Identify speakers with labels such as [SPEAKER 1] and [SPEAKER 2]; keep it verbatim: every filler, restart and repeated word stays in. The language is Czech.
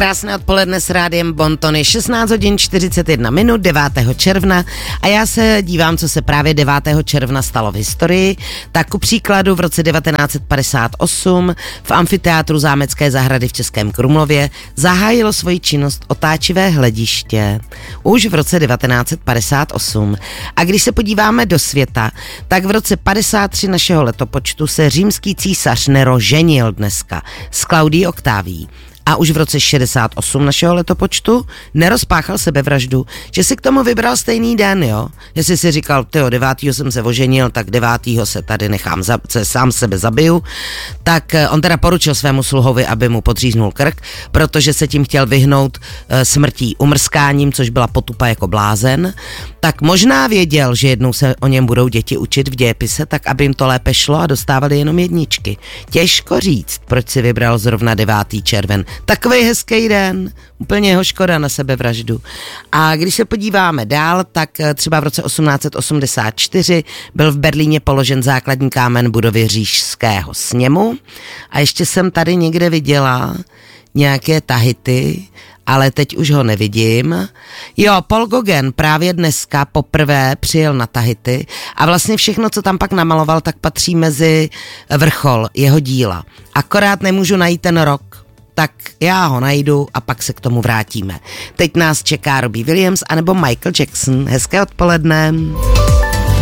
[SPEAKER 1] Krásné odpoledne s rádiem Bontony, šestnáct hodin čtyřicet jedna minut devátého června a já se dívám, co se právě devátého června stalo v historii. Tak ku příkladu v roce devatenáct set padesát osm v amfiteátru Zámecké zahrady v Českém Krumlově zahájilo svoji činnost otáčivé hlediště. Už v roce devatenáct set padesát osm. A když se podíváme do světa, tak v roce padesát tři našeho letopočtu se římský císař Nero ženil dneska s Klaudií Oktávií. A už v roce šedesát osm našeho letopočtu nerozpáchal sebevraždu, že si k tomu vybral stejný den, jo. Jestli si říkal, tyjo, devátýho jsem se oženil, tak devátýho se tady nechám, za, se sám sebe zabiju, tak on teda poručil svému sluhovi, aby mu podříznul krk, protože se tím chtěl vyhnout e, smrtí umrskáním, což byla potupa jako blázen, tak možná věděl, že jednou se o něm budou děti učit v dějepise, tak aby jim to lépe šlo a dostávali jenom jedničky. Těžko říct, proč si vybral zrovna devátý červen. Takovej hezký den, úplně jeho škoda na sebevraždu. A když se podíváme dál, tak třeba v roce osmnáct set osmdesát čtyři byl v Berlíně položen základní kámen budovy Říšského sněmu. A ještě jsem tady někde viděla nějaké Tahiti, ale teď už ho nevidím. Jo, Paul Gauguin právě dneska poprvé přijel na Tahiti a vlastně všechno, co tam pak namaloval, tak patří mezi vrchol jeho díla. Akorát nemůžu najít ten rok, tak já ho najdu a pak se k tomu vrátíme. Teď nás čeká Robbie Williams anebo Michael Jackson. Hezké odpoledne.